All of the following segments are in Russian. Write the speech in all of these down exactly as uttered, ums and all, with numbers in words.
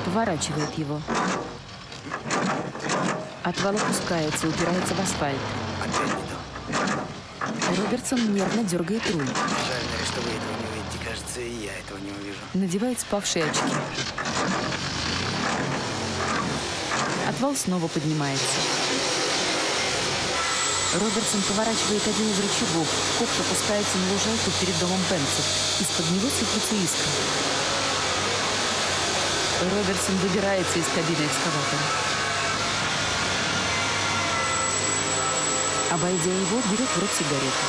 Поворачивает его. Отвал опускается, упирается в асфальт. Опять не то. Робертсон нервно дергает руль. Жаль, Мэри, что вы этого не увидите. Кажется, и я этого не увижу. Надевает спавшие очки. Отвал снова поднимается. Робертсон поворачивает один из рычагов. Ковш опускается на лужайку перед домом Бенцев. Из-под него сыплется искра. Робертсон выбирается из кабины экскаватора. Обойдя его, берет в рот сигарету.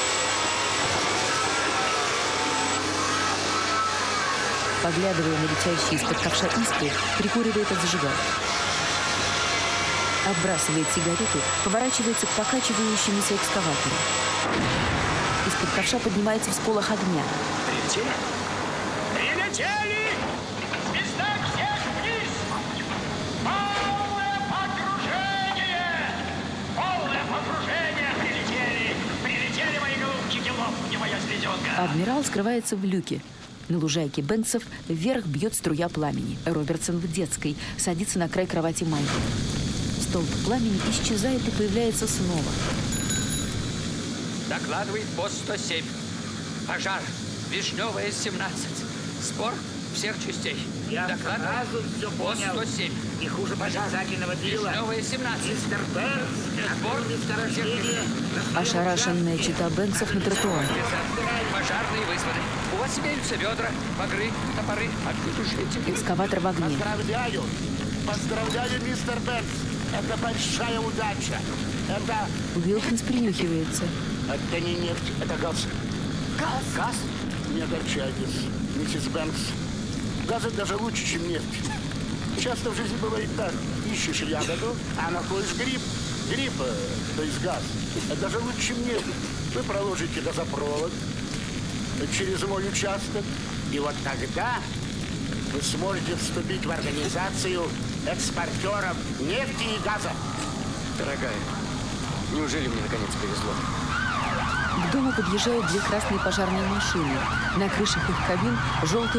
Поглядывая на летящие из-под ковша искры, прикуривает от зажигалки. Отбрасывает сигарету, поворачивается к покачивающемуся экскаватору. Из-под ковша поднимается всполох огня. Прилетели? Прилетели! Свисток всех вниз! Полное погружение! Полное погружение! Прилетели! Прилетели мои голубчики, лопните моя слезенка! Адмирал скрывается в люке. На лужайке Бенцев вверх бьет струя пламени. Робертсон в детской садится на край кровати Майкла. Столб пламени исчезает и появляется снова. Докладывает пост сто семь. Пожар. Вишневая, семнадцать. Спор всех частей. Я Докладывает сразу все пост понял. сто семь. Не хуже пожарного дела. Вишневая, семнадцать. Мистер Бернс, Сбор отбор месторождения. Ошарашенная чита Бенцев на тротуаре. Пожарные вызваны. У вас имеются ведра, багры, топоры. Отключите. Экскаватор в огне. Поздравляю! Поздравляю, мистер Бернс! Это большая удача! Это... Уилкинс принюхивается. Это не нефть, это газ. Газ? Газ? Не огорчайтесь, миссис Бэнкс. Газ даже лучше, чем нефть. Часто в жизни бывает так. Ищешь ягоду, а находишь гриб. Гриб, э, то есть газ. Это даже лучше, чем нефть. Вы проложите газопровод через мой участок, и вот тогда вы сможете вступить в организацию экспортеров нефти и газа. Дорогая, неужели мне наконец повезло? К дому подъезжают две красные пожарные машины. На крышах их кабин желтые